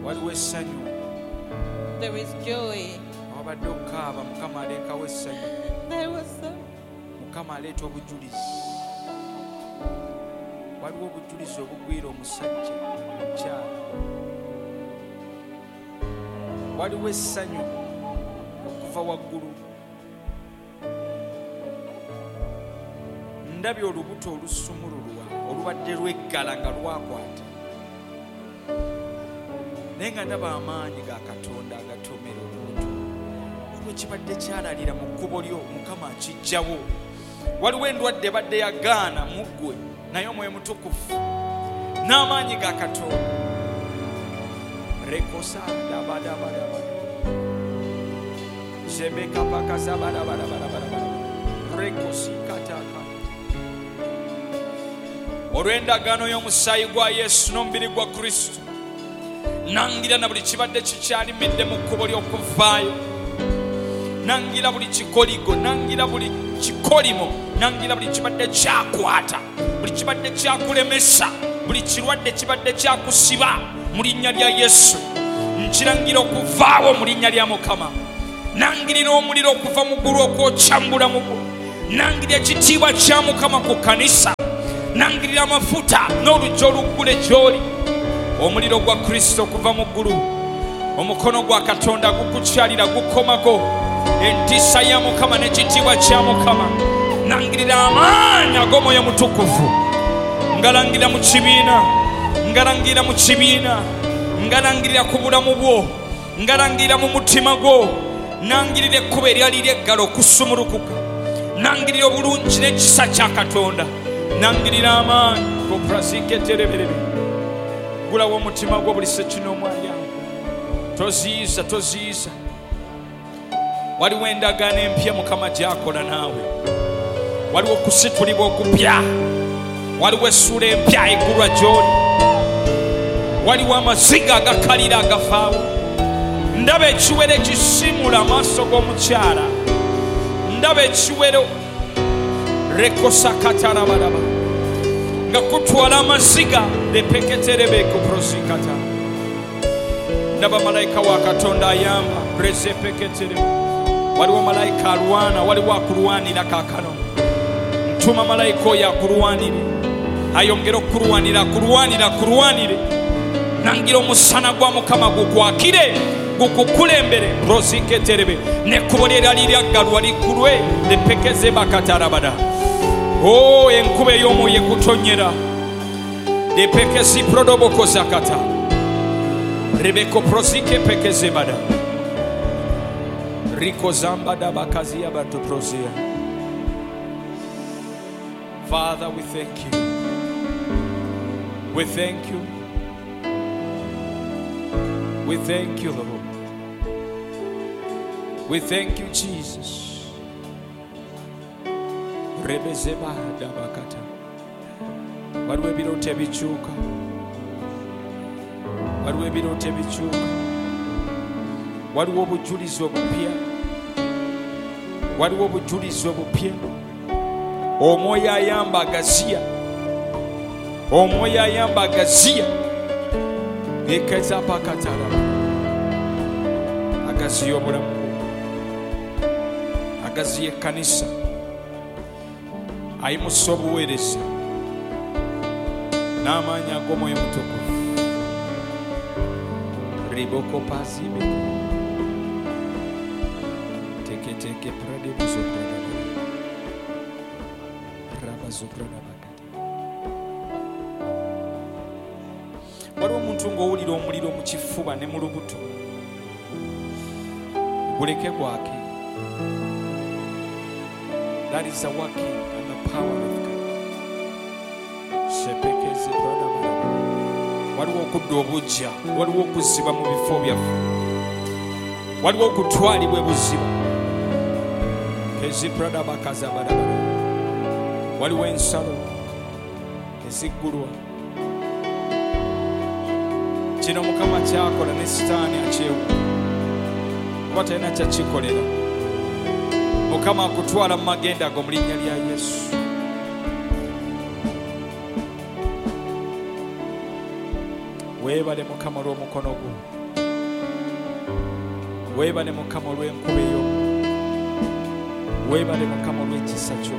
waliwo essanyu. There is joy. Wabadde okukaaba, Mukama aleekawo essanyu. There was Mukama aleeta obujulizi. Waliwo obujulizi obugwira omusajja, omukyala. Waliwo essanyu okuva waggulu. Ndabye olubuto olusumululwa olubadde lweggala nga lwakwata. Naye nga ndaba amaanyi ga Katonda agatomera olubuto. Olwo kibadde kyalalira mu kkubo lyo, Mukama akijjawo. Waliwo endwadde ebadde yagaana mu ggwe, naye Omwoyo Mutukuvu n'amaanyi ga Katonda. Rekosandabadabadaba zebekapakazabadabadabadabada rekosikataka. Olw'endagaano y'omusaayi gwa Yesu n'omubiri gwa Kristo, nangira na buli kibadde kikyalimidde mu kkubo ly'okuvaayo. Nangira buli kikoligo, nangira buli kikolimo, nangira buli kibadde kyakwata, buli kibadde kyakulemesa, buli kirwadde kibadde kyakusiba mu linnya lya Yesu. Nkirangira okuvaawo mu linnya lya Mukama. Nangirira omuliro okuva mu ggulu okwokyambula mu gwo. Nangirira ekitiibwa kya Mukama ku kanisa. Nangirira amafuta n'oluggi oluggule gy'oli. Omuliro gwa Kristo okuva mu ggulu. Omukono gwa Katonda gukukyalira gukomako. Entiisa ya Mukama n'ekitiibwa kya Mukama. Nangirira amaanyi ag'Omwoyo Mutukuvu. Ngalangirira mu kibiina, ngalangirira mu kibiina, ngalangirira ku bulamu bwo, ngalangirira mu mutima gwo. Nangirira ekkubo eryali ly'eggalo okusumulukuka. Nangirira obulungi n'ekisa kya Katonda. Nangirira amaanyi koprasiketereberebe. Gulawo omutima gwo buli ssekinomwanya. Toziiza, toziiza. Waliwo endagaano empya Mukama gy'akola naawe. Waliwo okusitulibwa okupya. Waliwo essuula empya eggulwa gy'oli. Waliwo amaziga agakalira agafaawo. Ndaba ekiwero ekisimula amaaso g'omukyala. Ndaba ekiwero rekosakatarabaraba nga kutwala amaziga lepeketerebeku prosikata. Ndaba malayika wa Katonda ayamba rezepeketerebe. Waliwo malayika alwana, waliwo akulwanira kaakano. Ntuma malayika oyo akulwanire, ayongera okulwanira, akulwanire. Nangira omusana gwa Mukama gukwakire, gukukulembere prosiketerebe. Nekkubo ly'erali lyaggalwa liggulwe lepekeze bakatarabada. Oh, enkuba ey'omwoyo ekutonyera. Lepekezi prodoboko zakata. Rebeko prosike pekeze bada. Riko zambada bakazi abantu prosia. Father, we thank you. We thank you. We thank you, Lord. We thank you, Jesus. Rebezeba dabakata. Waliwo ebirooto ebikyuka. Waliwo ebirooto ebikyuka. Waliwo obujulizi obupya. Waliwo obujulizi obupya. Omwoyo ayamba agaziya. Omwoyo ayamba agaziya. Ekeza pakatara. Agaziya obulamu. Agaziya ekkanisa. Ayimusa obuweereza. N'amaanyi ag'Omwoyo Mutukuvu. Riboko pazibe. Teke prade buzoprada. Rabazoprada bakati. Waliwo omuntu ng'owulira omuliro mu kifuba ne mu lubuto. Guleke gwake. That is the working and the power of God. Shepekeze prada baraba. Waliwo okudda obujja, waliwo okuziba mu bifo byaffe. Waliwo okutwalibwa ebuziba. Kezi prada bakaza barabara. Waliwo ensalo eziggulwa. Kino Mukama kyakola ne Sitaani akyewu. Kuba talina kyakikolera. Mukama akutwala mu magenda ago mu linnya lya Yesu. Weebale Mukama olw'omukono gwo. weebale Mukama olw'enkuba eyo, weebale Mukama olw'ekisa kyo.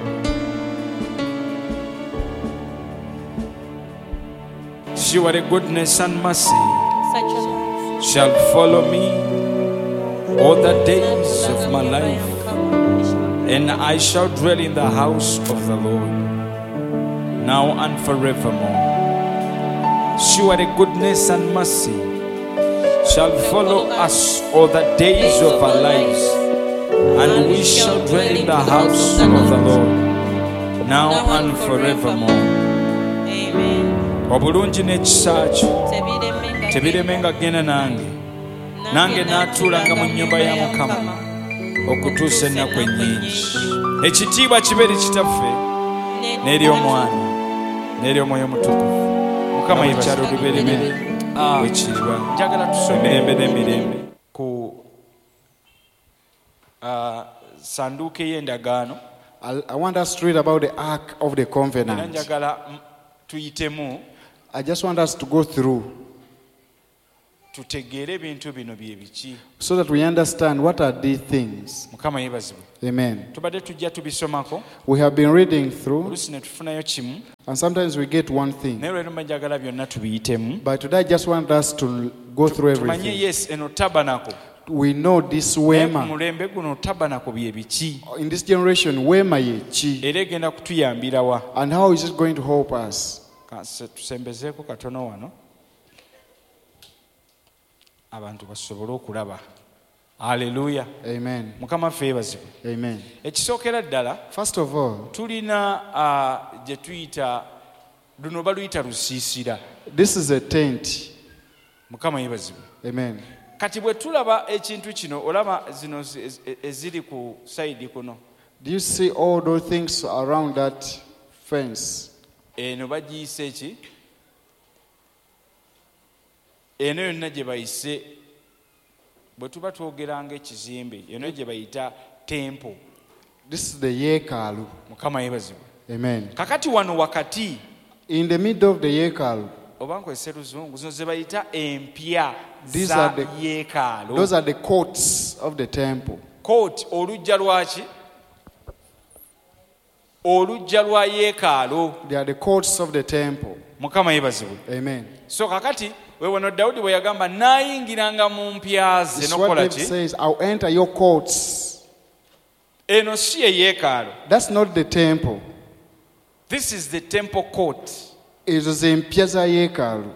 Surely goodness and mercy Such a love. shall follow me all the days of my life, and I shall dwell in the house of the Lord now and forevermore. Surely goodness and mercy shall follow us all the days of our lives, and we shall dwell in the house of the Lord now and forevermore. Amen. Obulungi n'ekisa kyo Tebiremenga tebiremenga genda nange naatuulanga mu nnyumba ya Mukama okutuusa ennaku ennyingi. Ekitiibwa kibeere kitaffe n'eri Omwana n'eri Omwoyo Omutukuvu. Mukama yekyalo lubereberye wekiriba. Njagala tusome emirembe n'emirembe ku sanduuko ey'endagaano. I want us to read about the Ark of the Era Covenant. njagala tuyitemu I just want us to go through tutegeere ebintu bino bye biki. so that we understand what are these things. Mukama yeebazibwe. Amen. Tubadde tujja tubisomako We have been reading through, oluusi ne tufunayo kimu, and sometimes we get one thing. naye olwero njagala byonna tubiyitemu But today I just want us to go through tumanye everything. yes eno tabanako. We know this Naye ku Wema. mulembe guno tabanako bye biki In this generation, Wema yechi, era egenda kutuyambira wa. and how is it going to help us? Tusembezeeko katono wano abantu basobole okulaba. Haleluya. Amen. Mukama ffe yeebazibwe. Amen. Ekisookera ddala First of all, tulina gye tuyita luno baluyita lusiisira. this is a tent. Mukama yeebazibwe. Amen. Kati bwe tulaba ekintu kino olaba zino eziri ku sayidi kuno, Do you see all those things around that fence? eno bagiyise eki? Eno yonna gye bayise, bwe tuba twogeranga ekizimbe, eno gye bayita tempo. This is the Yekalu. Mukama yeebazibwe. Amen. Kakati wano wakati In the middle of the Yekalu, oba nkozesa luzungu, zino ze bayita empya These za are the- yeekaalo. those are the courts of the temple. Kooti olujja lwaki? Olujja lwa yeekaalo. They are the courts of the temple. Mukama yeebazibwe. Amen. So kakati weewano Dawudi bwe yagamba naayingiranga mu mpya ze This is what nokukola David ki? says, I'll enter your courts. Eno si ye yeekaalo. That's not the temple. This is the temple court. It is in Piazza Yekalu.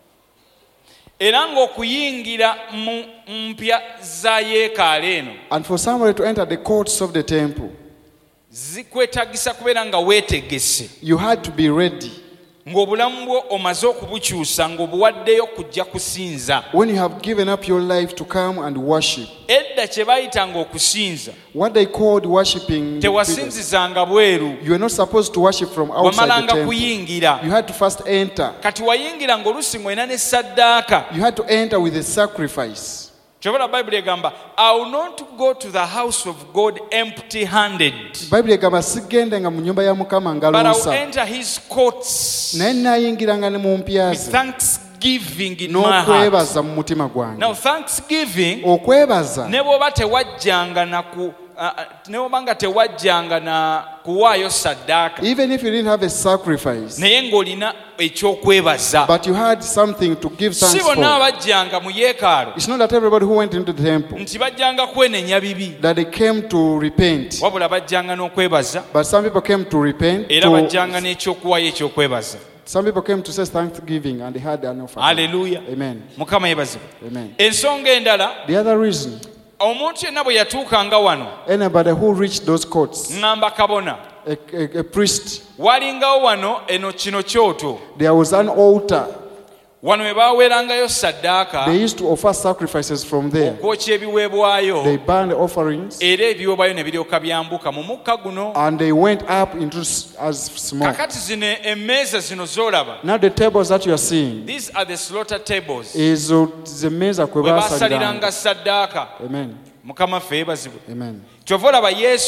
Era ng'okuyingira mu mpya za yeekaalo eno And for somebody to enter the courts of the temple, zikwetagisa kubeera nga weetegese, you had to be ready. ng'obulamu bwo omaze okubukyusa ng'obuwaddeyo kujja kusinza. When you have given up your life to come and worship, Edda kye baayitanga okusinza what they called worshiping, tewasinzizanga bweru, you are not supposed to worship from outside the wamalanga temple. kuyingira. You had to first enter. Kati wayingira ng'oluusi ng'olina ne saddaaka. You had to enter with a sacrifice. Kyobala Bayibuli egamba, I will not go to the house of God empty handed, Bible egamba sigendenga mu nyumba ya Mukama but I will ngalosa. enter his courts Naye nayingiranga ne mu mpya with ze thanksgiving in my heart. n'okwebaza mu mutima Now gwange. thanksgiving Okwebaza ne bw'oba tewajjanga na ku ne bw'oba nga tewajjanga na kuwaayo saddaaka, even if you didn't have a sacrifice, naye ng'olina ekyokwebaza. but you had something to give Si thanks bonna for. abajjanga mu yeekaalu It's not that everybody who went into the temple nti bajjanga kwenenya bibi, that they came to repent, wabula bajjanga n'okwebaza, but some people came to repent. era bajjanga n'ekyokuwaayo ekyokwebaza. Some people came to say thanksgiving and they had an offering. Haleluya. Amen. Mukama yeebazibwe. Amen. Ensonga endala, The other reason, omuntu yenna bwe yatuukanga wano, anybody who reached those courts, ŋŋamba kabona, a priest, walingawo wano eno kino kyoto, there was an altar. wano we baaweerangayo saddaaka, They used to offer sacrifices from there. okwokya ebiweebwayo, They burned offerings era ebiweebwayo ne biryoka byambuka mu mukka guno. and they went up into as smoke. Kakati zino emmeeza zino z'olaba, Now the tables that you are seeing these are the slaughter tables, is the meza kwe we basaliranga. baasaliranga saddaaka. Amen. Mukama ffe yeebazibwe. Amen. Kyova olaba Yesu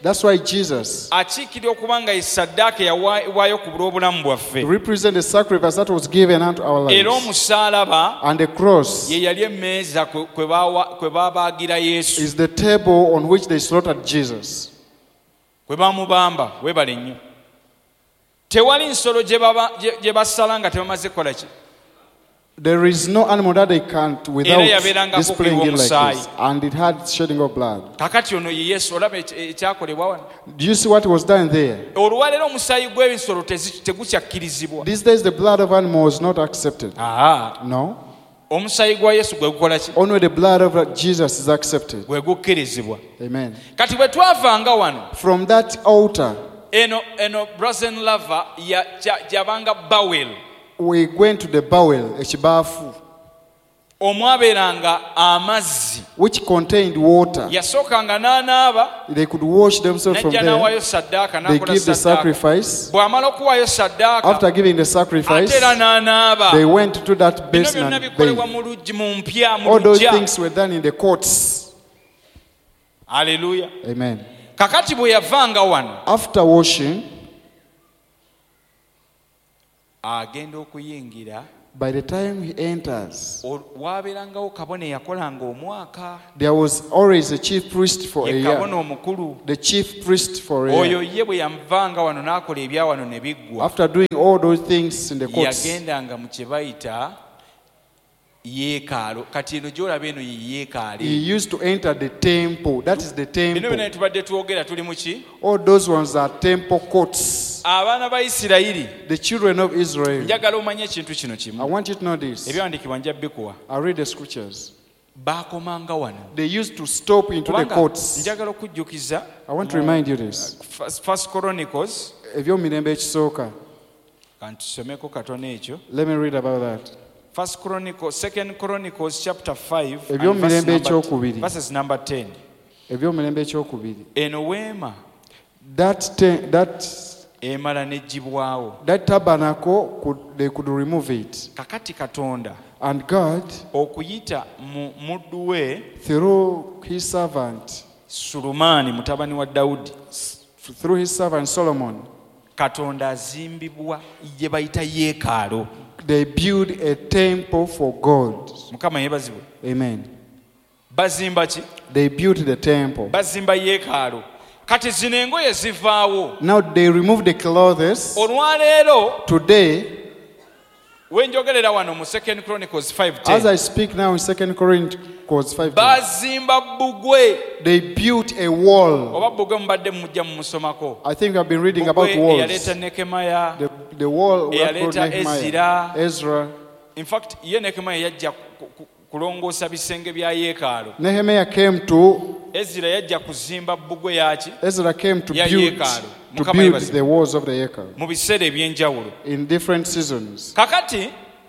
That's why Jesus akiikirira okuba nga esaddaaka eyawaayo ku bulw'obulamu bwaffe represents the sacrifice that was given unto our era lives. omusaalaba And the cross ye yali emmeeza kwe baabaagira yesu is the table on which they slaughtered Jesus. kwe baamubamba weebale nnyo tewali nsolo gye basala nga tebamaze kukola ki There is no animal that they can't Era without yabeerangako displaying it like omusaayi. this. And it had shedding of blood. kakati ono ye yesu olaba ekyakolebwa wano Do you see what was done there? olwaleero omusaayi gw'ebisolo tegukyakkirizibwa These days the blood of animal is not accepted. No. omusaayi gwa yesu gwe gukola ki Only the blood of Jesus is accepted. gwe gukkirizibwa Amen. kati bwe twavanga wano From that altar, eno brazen lava gyabanga bawel we went to the bowel, ekibafu, omwabeeranga amazzi which contained water. yasookanga n'anaaba They could wash themselves from najja there. n'awaayo saddaaka They n'akola give the saddaaka sacrifice. bw'amala okuwaayo saddaaka After giving the ate sacrifice, era n'anaaba they went to that bino basin byonna and bikolebwa bathed. mu luggi mu mpya mu All those lujja things were done in the courts. aleluya Amen. kakati bwe yavanga wano After washing, agenda okuyingira by the time he enters, waabeerangawo kabona eyakolanga omwaka there was always a chief priest for a ye year. kabona omukulu The chief priest for a oyo year. ye bwe yavanga wano n'akola ebya wano ne biggwa After doing all those things in the courts, yagendanga mu kye bayita yeekaalo kati eno gy'olaba eno ye he yeekaali used to enter the temple. That is the bino byonna temple. ne tubadde twogera tuli mu ki All those ones are temple courts. abaana ba isirayiri The children of Israel. njagala omanye ekintu kino I kimu want you to know this. ebyawandiikibwa njja bikuwa I read the scriptures. baakomanga wano They used to stop into the kubanga courts. njagala okujjukiza I want to remind you this. First Chronicles Ebyomirembe ekisooka. kantusomeko katono ekyo Let me read about that. Second Chronicles chapter 5 and Ebyomirembe ekyokubiri. verses number 10 Ebyomirembe ekyokubiri. eno weema That emala n'eggyibwawo tabernacle, they could remove it. kakati katonda And God, okuyita mu muddu we through his servant Solomon, katonda azimbibwa gye bayita yeekaalo they built a temple for God. mukama yeebazibwe Amen. bazimba ki They built the temple. bazimba yeekaalo kati zino engoye zivaawo Now they removed the clothes. olwaleero Today, wenjogerera wano mu 2 Chronicles as 5:10 I speak now in 2 Chronicles 5, bazimba bbugwe they built a wall. oba bbugwe mubadde mujja mumusomako I think I've been reading about bbugwe walls. eyaleeta nekemaya The wall that eyaleeta brought Nehemiah, Ezra. in fact ye nekemaya yajja kulongoosa bisenge bya yeekaalo Nehemiah came to, ezira yajja kuzimba bbugwe yaki Ezra came to Ya build, yeekaalu. to Mukama build yeebazibwe. the walls of the Yekal mu biseera eby'enjawulo in different seasons. kakati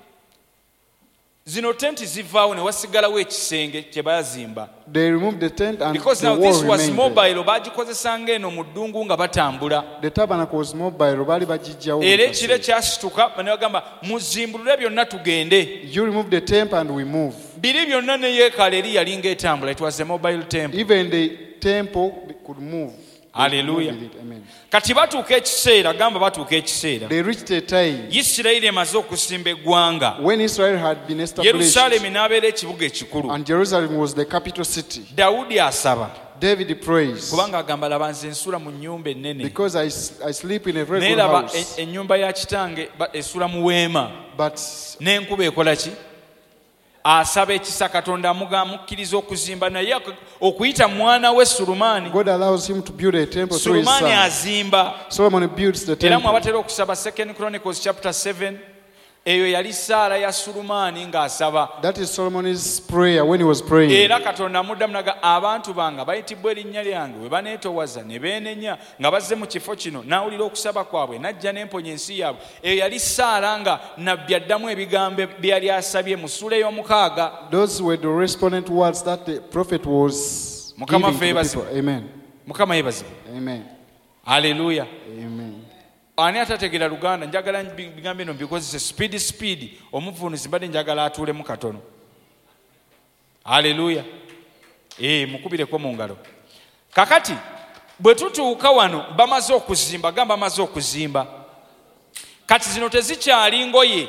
zino tenti zivaawo ne wasigalawo ekisenge kye baazimba They removed the tent and because the now wall this was remained there. mobile baagikozesanga eno mu ddungu nga batambula The tabernacle was mobile. Bali bajijjawo era mu ekiro kaseera. kyasituka ne bagamba muzimbulule byonna tugende You remove the temple and we move. biri byonna ne yeekaalo eri yali ng'etambula it was a mobile temple Even the temple could move. They could Hallelujah. move with it. Amen. kati batuuka ekiseera gamba batuuka ekiseera They reached a time isirayiri emaze okusimba eggwanga when Israel had been established yerusaalemi n'abeera ekibuga ekikulu and Jerusalem was the capital city. dawudi asaba David prays kubanga agamba laba nze nsula mu nnyumba ennene because I sleep in a very naye good laba house. ennyumba ya kitange esula mu weema But n'enkuba ekola ki asaba ekisa katonda amukkiriza okuzimba naye okuyita mwana we sulumaani God allows him to build a temple through his sulumaani son. azimba Solomon builds the era temple. mwabatera okusaba 2 Chronicles chapter 7 eyo yali saala ya sulumaani ng'asaba That is Solomon's prayer when he was praying. era katonda amuddamu naga abantu bange bayitibwa erinnya lyange we baneetowaza ne beenenya nga bazze mu kifo kino n'awulira okusaba kwabwe n'ajja n'emponya ensi yaabwe eyo yali saala nga nabbi addamu ebigambo bye yali asabye mu ssula ey'omukaaga Those were the respondent words that the prophet was Mukama giving to the favors people. Amen. mukama yeebazibwe Amen. aleluya Amen. ani atategeera luganda njagala bigambo bino bikozese speed omuvunuzi mbadde njagala atuulemu katono aleluya mukubireko mu ngalo kakati bwe tutuuka wano bamaze okuzimba, gamba bamaze okuzimba, kati zino tezikyali ngoye,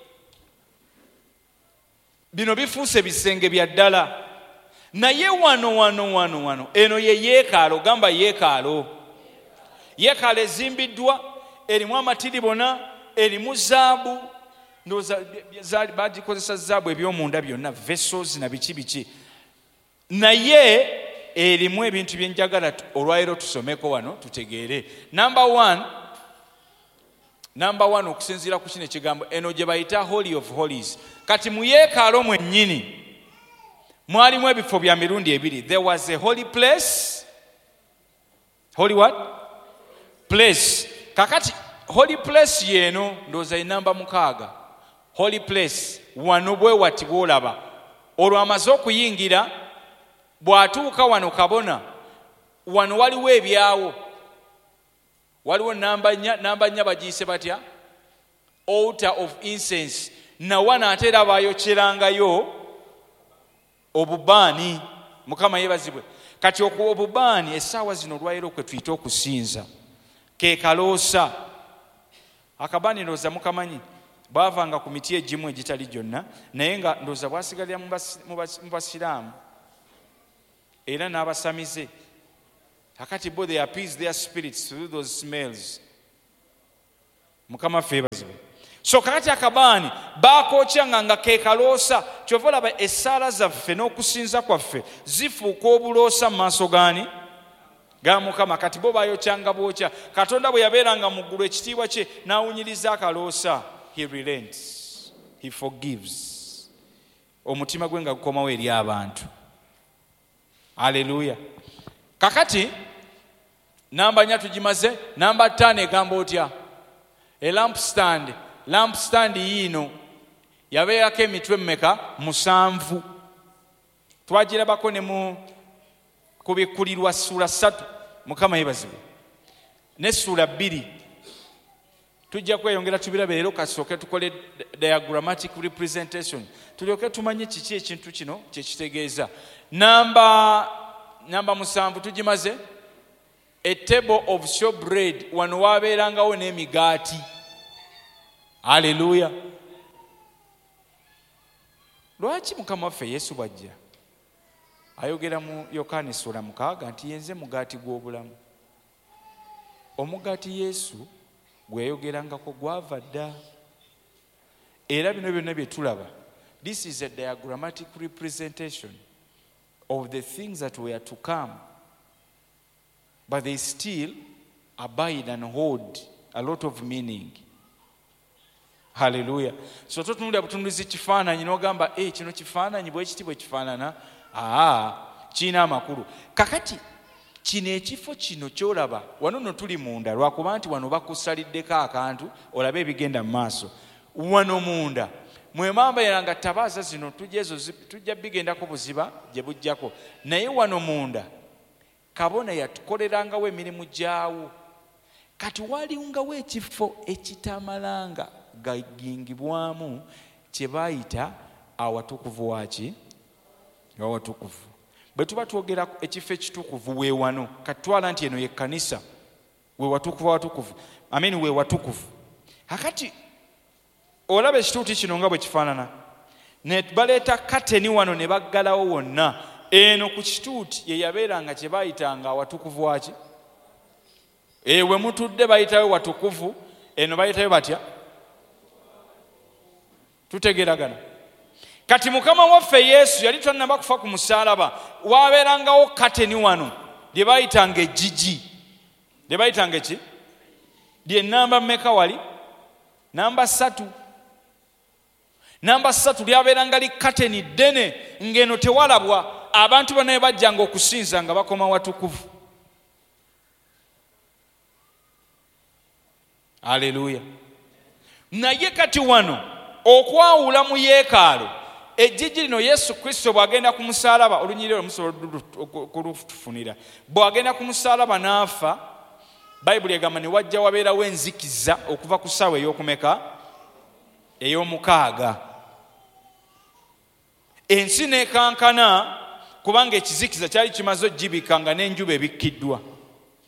bino bifuuse bisenge bya ddala. Naye wano eno ye yeekaalo, gamba yeekaalo. Yeekaalo ezimbiddwa, erimu amatiribona, erimu zaabu, ndowooza bagikozesa zaabu ebyomunda byonna, vessels na biki. Naye erimu ebintu bye njagala olwaleero tusomeko wano tutegeere. Number one okusinziira ku kino ekigambo, eno gye bayita Holy of Holies. Kati mu yeekaalo mwennyini mwalimu ebifo bya mirundi ebiri. There was a holy place. Holy what? Place. Kakati holy place yeno ndowooza enamba 6. Holy place wano bwe wati bw'olaba. Olwo amaze okuyingira, bw'atuuka wano kabona, wano waliwo ebyawo. Waliwo namba 4 bagiyise batya? Altar of incense. Na wana ate era bayokyerangayo obubaani. Mukama yeebazibwe. Kati obubaani essaawa zino olwaleero kwe tuyita okusinza ke kaloosa. Akabaani ndowooza mukamanyi bwavanga ku miti egimu egitali gyonna, naye nga ndowooza bwasigalira mu basiraamu era n'abasamize. Kakati bo they appease their spirits through those smells. Mukama ffe yeebazibwe. So kakati akabaani baakokyanga nga ke kaloosa. Kyova olaba essaala zaffe n'okusinza kwaffe zifuuka obuloosa mu maaso gaani? Ga Mukama. Kati bo baayokyanga bwokya. Katonda bwe yabeeranga mu ggulu ekitiibwa kye n'awunyiriza akaloosa, he relents, he forgives. Omutima gwe nga gukomawo eri abantu. Haleluya. Kakati namba 4 tugimaze. Namba 5 egamba otya? A lampstand. Lampstand yino yabeerako emitwe mmeka? 7. Twagirabako ne mu kubikkulirwa ssuula 3. Mukama yeebazibwe. Ne ssuula 2 tujja kweyongera tubirabe leero, kasooke tukole diagrammatic representation tulyoke tumanye kiki ekintu kino kyekitegeeza. Namba 7 tugimaze. A table of showbread. Wano waabeerangawo n'emigaati. Haleluya. Lwaki Mukama waffe Yesu bw'ajja ayogera mu Yokaana ssuula 6 nti yenze mugaati gw'obulamu? Omugaati Yesu gwe yayogerangako gwava dda. Era bino byonna bye tulaba, this is a diagrammatic representation of the things that were to come, but they still abide and hold a lot of meaning. Hallelujah. So totunulira butunulizi kifaananyi n'ogamba kino kifaananyi bwe kiti bwe kifaanana, kiina amakulu. Kakati kino ekifo kino kyolaba wano no tuli munda, lwakuba nti wano bakusaliddeko akantu olabe ebigenda mu maaso. Wano munda mwemambeeranga tabaaza zino tujja bigendako buziba gye bujjako, naye wano munda kabona yatukolerangawo emirimu gyawo. Kati walingawo ekifo ekitamalanga gagingibwamu kye baayita awatukuvu waki? Awatukuvu. Bwe tuba twogera ekifo ekitukuvu we wano, kati twala nti eno ye kkanisa, we watukuvu awatukuvu, we watukuvu. Kakati olaba ekituuti kino nga bwe kifaanana, ne baleeta kateni wano ne baggalawo wonna. Eno ku kituuti ye yabeeranga kye baayitanga awatukuvu waki? We mutudde bayitayo watukuvu, eno bayitayo batya? Tutegeragana. Kati Mukama waffe Yesu yali tannaba kufa ku musaalaba, waabeerangawo kateni wano lye baayitanga ejjigi. Lye baayitanga ki? Lye namba mmeka wali? Namba 3. Namba 3 lyabeeranga li kateni ddene, ng'eno tewalabwa. Abantu bonna bajjanga okusinza nga bakoma watukuvu. Haleluya. Naye kati wano okwawula mu yeekaalo, ejjigi lino Yesu Kristo bw'agenda ku musaalaba, olunyiriro musobola kulufunira, bw'agenda ku musaalaba n'afa, Bayibuli egamba ne wajja wabeerawo enzikiza okuva ku ssaawa ey'okumeka? Ey'omukaaga. Ensi n'ekankana kubanga ekizikiza kyali kimaze ogibika nga n'enjuba ebikkiddwa.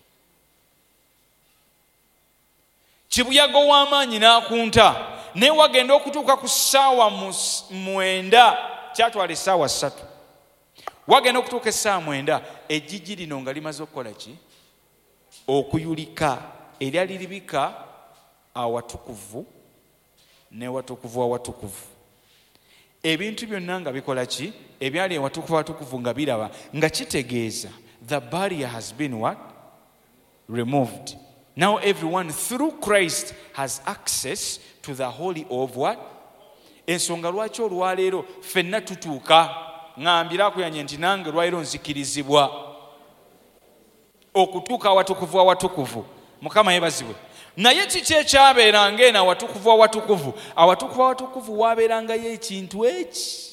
kibuyaga w'amaanyi n'akunta naye wagenda okutuuka ku ssaawa 9 kyatwala essaawa 3 wagenda okutuuka essaawa 9 ejjijji lino nga limaze okukola ki okuyulika eryali libika awatukuvu n'ewatukuvu awatukuvu ebintu byonna nga bikola ki ebyali ewatukuvu awatukuvu nga biraba nga kitegeeza the barrier has been what removed. Now everyone through Christ has access to the holy of what? Ensonga lwaki olwaleero ffenna tutuuka ngambira akuyanye nti nange olwaleero nzikirizibwa okutuuka awatukuvu awatukuvu. Mukama yebazibwe. Naye kiki ekyabeeranga eno awatukuvu awatukuvu? Awatukuvu awatukuvu waabeerangayo ekintu eki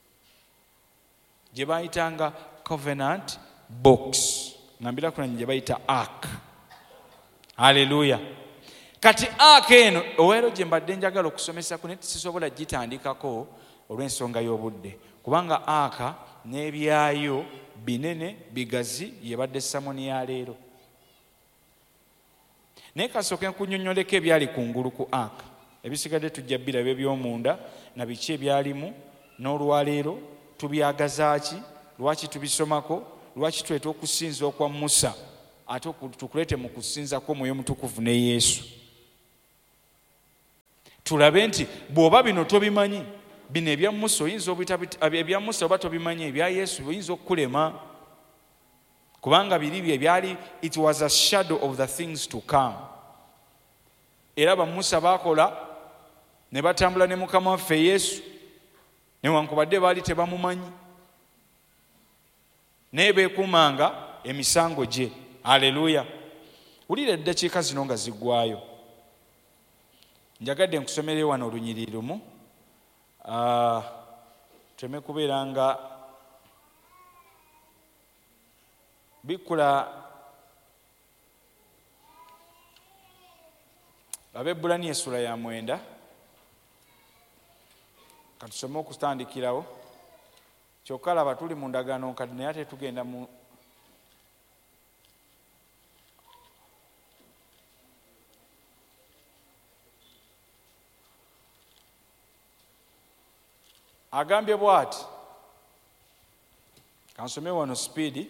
gye baayitanga covenant box. Ngambira kunanye gye bayita ark. Haleluya. Kati ark eno oweero gye mbadde njagala okusomesa ku neti sisobola gitandikako olw'ensonga y'obudde kubanga ark n'ebyayo binene bigazi yebadde samoni ya leero. Naye kasooke nkunnyonnyoleko ebyali kungulu ku ark. Ebisigadde tujja biraba eby'omunda na biki ebyalimu n'olwaleero tubyagazaaki, lwaki tubisomako, lwaki tweta okusinza okwa Musa ate tukulete mu kusinzako Mwoyo Mutukuvu ne Yesu. Tulabe nti bw'oba bino tobimanyi, bino ebya Musa oyinza ebya Musa oba tobimanyi, ebya Yesu oyinza okukulema kubanga biri bye byali it was a shadow of the things to come. Era ba Musa bakola ne batambula ne Mukama waffe Yesu newankubadde baali tebamumanyi naye beekumanga emisango gye. Haleluya. Wulira eddakiika zino nga ziggwayo. Njagadde nkusomere wano olunyiriri lumu teme kubeera nga bikula. Abebbulaniya essula ya 9 katusome okutandikirawo kyokka laba tuli mu ndagaano nkadde naye ate tugenda mu agambye bw'ati. Kansome wano speed.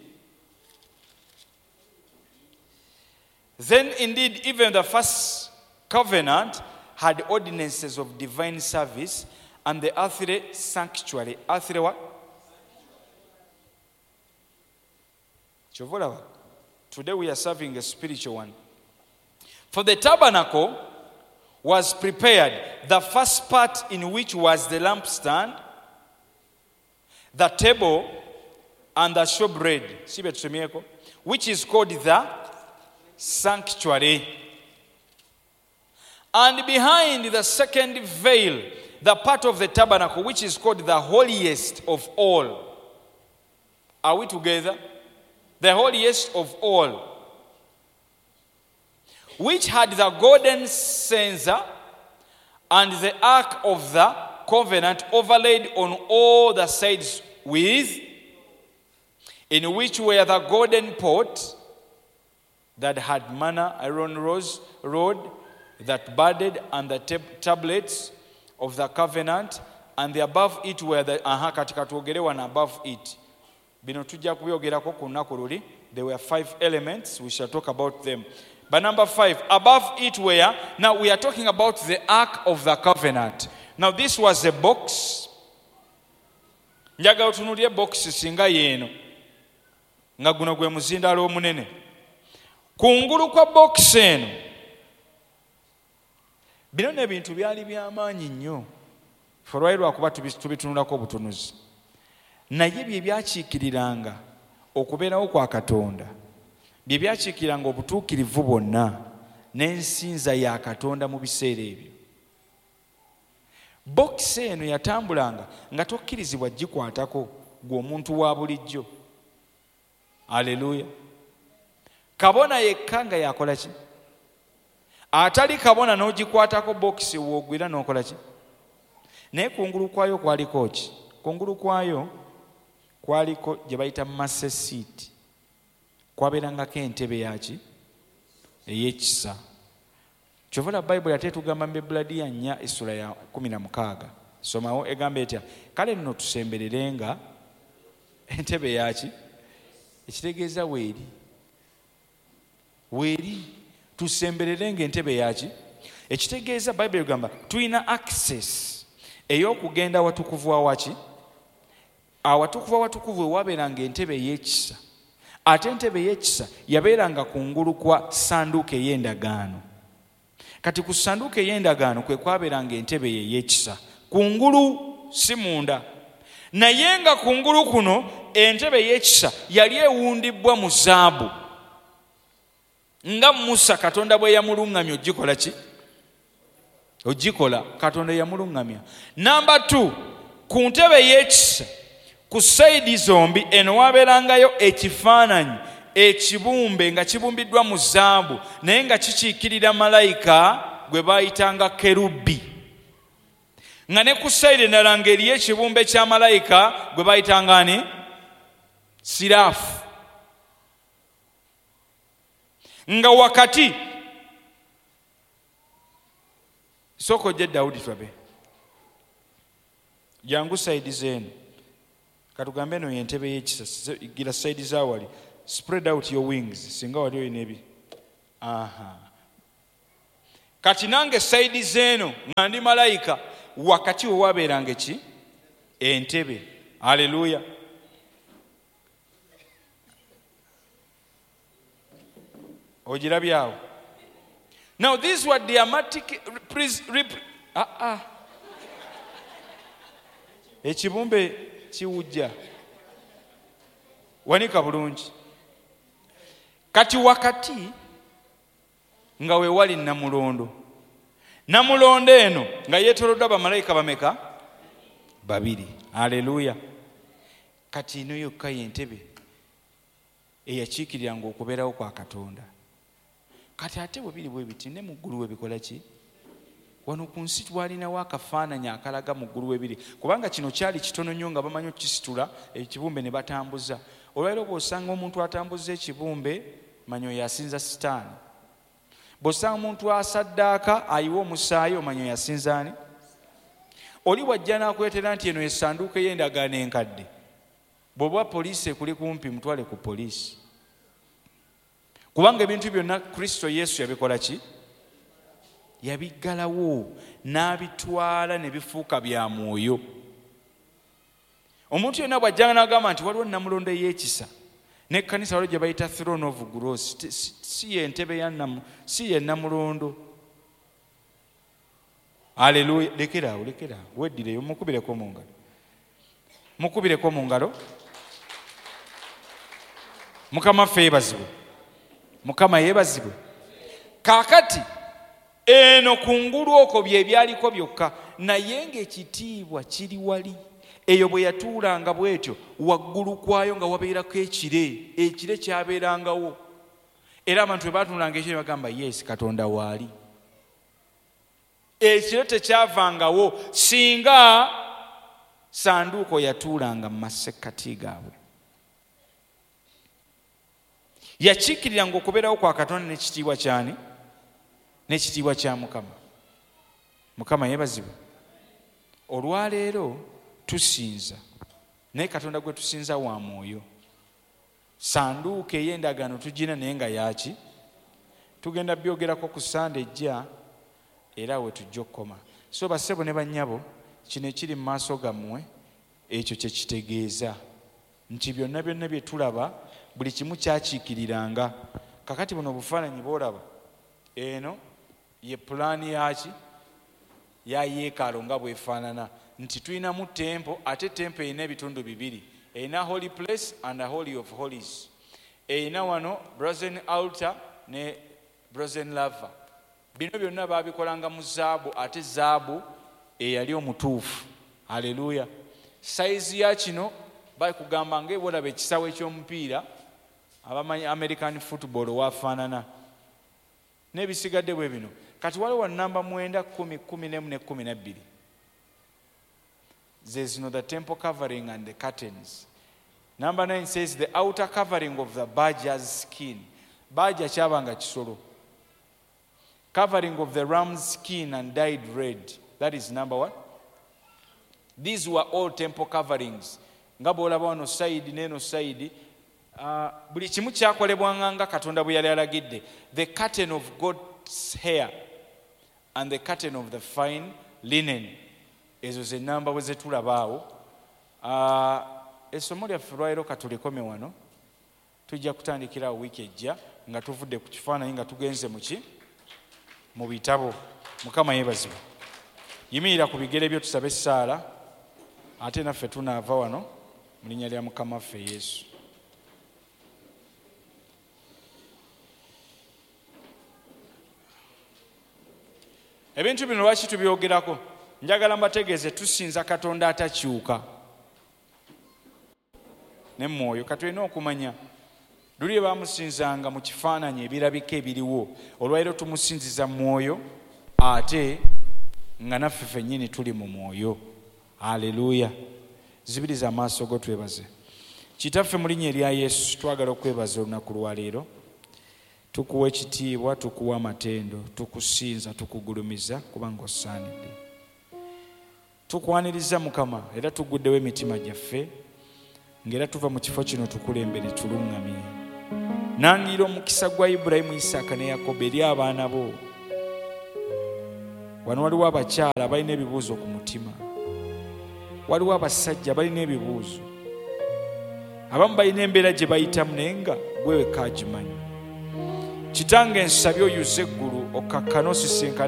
Then indeed even the first covenant had ordinances of divine service and the earthly sanctuary. Earthly what? Today we are serving a spiritual one. For the tabernacle was prepared, the first part in which was the lampstand, the table, and the showbread, which is called the sanctuary. And behind the second veil, the part of the tabernacle, which is called the holiest of all. Are we together? The holiest of all, which had the golden censer and the ark of the covenant overlaid on all the sides with, in which were the golden pot that had manna, Aaron's rod that budded, and the tablets of the covenant, and the above it were the and above it. Bino tujja kubyogerako ku lunaku luli. There were 5 elements. We shall talk about them. But number 5, above it were, now we are talking about the Ark of the Covenant. Now this was a box. Njagala otunuulire box singa yeeno nga guno gwe muzindaalo omunene. Kungulu kwa box eno bino n'ebintu byali by'amaanyi nnyo olwali lwakuba tubitunulako obutunuzi, naye bye byakiikiriranga okubeerawo kwa Katonda, bye byakiikiriranga obutuukirivu bwonna n'ensinza ya Katonda mu biseera ebyo. Bokisi eno yatambulanga nga tokkirizibwa gikwatako gwe omuntu wa bulijjo. Aleluya. Kabona yekka nga yakola ki? Atali kabona n'ogikwatako bokisi woogwira n'okola ki? Naye kungulu kwayo kwaliko ki? Kungulu kwayo kwaliko gye bayita master seat. Kwabeerangako entebe yaki? Ey'ekisa. Kyovala Bible ate tugamba mu Ebuladiya 4 essula ya 16 somawo egamba etya kale nno tusembererenga entebe yaki ekitegeeza weeri tusembererenga entebe yaki ekitegeeza Bible egamba tulina access ey'okugenda watukuvu awaki awatukuvu awatukuvu ewabeeranga entebe ey'ekisa ate entebe ey'ekisa yabeeranga kungulu kwa sanduuko ey'endagaano. Kati ku sanduuko ey'endagaano kwe kwabeeranga entebe ey'ekisa kungulu si munda, naye nga kungulu kuno entebe ey'ekisa yali ewundibwa mu zaabu nga Musa Katonda bwe yamuluŋŋamya ogikola ki ogikola Katonda yamuluŋŋamya. Namba 2 ku ntebe ey'ekisa ku sayidi zombi eno wabeerangayo ekifaananyi ekibumbe nga kibumbiddwa mu zaabu naye nga kikiikirira malayika gwe baayitanga kerubi, nga ne ku sayidi endala ng'eriyo ekibumbe kya malayika gwe baayitanga ani siraafu, nga wakati soko je Daudi twabe jangu sayidi zenu katugambe eno yentebe y'ekisa gira sayidi zawali spread out your wings singa wali oyina ebi kati nange sayidi zeno nga ndi malayika wakati we wabeeranga ki entebe. Haleluya. Ojirabyawo. Now these were dramatic ekibumbe kiwujja wanika bulungi kati wakati nga we wali namulondo eno nga yeetoloddwa bamalayika bameka babiri. Haleluya. Kati ino yokka yentebe eyakiikiriranga okubeerawo kwa Katonda. Kati ate bwe biri bwe biti ne mu ggulu we bikola ki? Wano ku nsi twalinawo akafaananyi akalaga mu ggulu we biri, kubanga kino kyali kitono nnyo nga bamanyi okukisitula ekibumbe ne batambuza. Olwaleero bw'osanga omuntu atambuza ekibumbe manyo yasinza sitaani. Bw'osanga omuntu asaddaaka ayiwa omusaayi omanyo yasinza ani? Oli bw'ajja n'akwetera nti eno essanduuko ey'endagaano enkadde, bw'oba poliisi ekuli kumpi mutwale ku poliisi, kubanga ebintu byonna Kristo Yesu yabikola ki? Yabiggalawo n'abitwala ne bifuuka bya mwoyo. Omuntu yenna bw'ajjanga n'agamba nti waliwo namulondo ey'ekisa n'ekkanisa waliwo gye bayita throne of grace, si y'entebe si ye namulondo. Haleluya. Lekeraawo weddireyo mukubireko mu ngalo. Mukama ffe yeebazibwe. Mukama yeebazibwe. Kaakati eno kungulu okwo bye byaliko byokka, naye ng'ekitiibwa kiri wali. Eyo bwe yatuulanga bw'etyo waggulu kwayo nga wabeerako ekire kyabeerangawo, era abantu bwe baatuulanga ekire bagamba yes Katonda waali. Ekire tekyavangawo singa sanduuko yatuulanga mu masekkati gaabwe. Yakiikiriranga okubeerawo kwa Katonda n'ekitiibwa kyani? N'ekitiibwa kya Mukama. Mukama yeebazibwe. Olwaleero tusinza naye Katonda gwe tusinza wa mwoyo. Sanduuko ey'endagaano tugina naye nga yaki? Tugenda byogerako ku Sande ejja era we tujja okukoma. So bassebo ne bannyabo, kino ekiri mu maaso gammwe ekyo kye kitegeeza nti byonna bye tulaba buli kimu kyakiikiriranga. Kakati buno obufaananyi bw'olaba eno ye pulaani yaki? Ya yeekaalu nga bwefaanana, nti tulinamu tempo, ate tempo erina ebitundu bibiri, erina holy place and holy of holies. Erina wano brazen altar ne brazen laver. Bino byonna baabikolanga mu zaabu, ate zaabu eyali omutuufu. Haleluya. Sayizi ya kino bakugamba ng'ebolaba ekisawo eky'omupiira abamanyi American football wafaanana n'ebisigadde bwe bino. Kati waliwo namba 9, 10, 11 ne 12. There's the temple covering and the curtains. Number 9 says the outer covering of the badger's skin. Badger kyabanga kisolo. covering of the ram's skin and dyed red. That is number one. These were all temple coverings. Nga bw'olaba wano side n'eno side, buli kimu kyakolebwanga nga Katonda bwe yali alagidde. The curtain of goat's hair and the curtain of the fine linen. Ezo ze namba bwe zetulabaawo. Essomo lyaffe lwaliro katulekome wano. Tujja kutandikira wiiki ejja nga tuvudde ku kifaananyi nga tugenze mu bitabo. Mukama yeebazibwe. Yimirira ku bigere byo tusabe essaala, ate naffe tunaava wano mu linnya lya Mukama waffe Yesu. Ebintu bino lwaki tubyogerako? Njagala mbategeeze tusinza Katonda atakyuka ne mwoyo. Katulina okumanya luli baamusinzanga mu kifaananyi ebirabika ebiriwo, olwaliro tumusinziza mwoyo ate nga naffe ffennyini tuli mu mwoyo. Haleluya. Zibiriza amaaso go twebaze. Kitaffe mu linnya erya Yesu twagala okwebaza olunaku lwaleero. Tukuwa ekitiibwa, tukuwa amatendo, tukusinza, tukugulumiza kubanga osaanidde. Tukwaniriza Mukama era tuguddewo emitima gyaffe ng'era tuva mu kifo kino tukulembere tuluŋŋamye. Nangira omukisa gwa Ibulayimu, Isaaka ne Yakobo eri abaana bo. Wano waliwo abakyala abalina ebibuuzo ku mutima, waliwo abasajja balina ebibuuzo, abamu balina embeera gye bayitamu naye nga gwe wekka agimanyi. Kitange nsabye oyuze eggulu okkakkana osisinkana